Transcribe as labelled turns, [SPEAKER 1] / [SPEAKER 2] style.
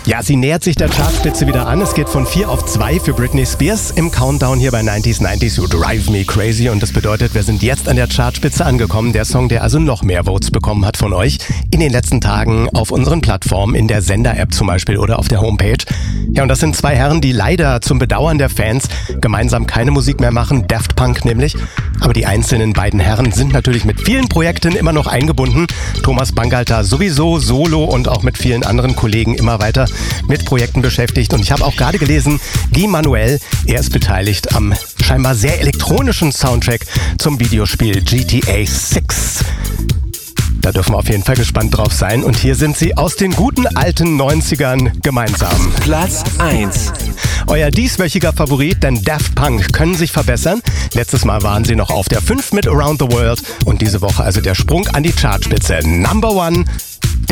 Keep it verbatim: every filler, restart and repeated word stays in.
[SPEAKER 1] Ja, sie nähert sich der Chartspitze wieder an. Es geht von vier auf zwei für Britney Spears im Countdown hier bei neunzig neunzig You Drive Me Crazy. Und das bedeutet, wir sind jetzt an der Chartspitze angekommen. Der Song, der also noch mehr Votes bekommen hat von euch in den letzten Tagen auf unseren Plattformen, in der Sender-App zum Beispiel oder auf der Homepage. Ja, und das sind zwei Herren, die leider zum Bedauern der Fans gemeinsam keine Musik mehr machen. Daft Punk nämlich. Aber die einzelnen beiden Herren sind natürlich mit vielen Projekten immer noch eingebunden. Thomas Bangalter sowieso solo und auch mit vielen anderen Kollegen immer weiter mit Projekten beschäftigt. Und ich habe auch gerade gelesen, Guy Manuel, er ist beteiligt am scheinbar sehr elektronischen Soundtrack zum Videospiel G T A sechs. Da dürfen wir auf jeden Fall gespannt drauf sein. Und hier sind sie aus den guten alten neunzigern gemeinsam.
[SPEAKER 2] Platz eins.
[SPEAKER 1] Euer dieswöchiger Favorit, denn Daft Punk können sich verbessern. Letztes Mal waren sie noch auf der fünf mit Around the World. Und diese Woche also der Sprung an die Chartspitze. Number One,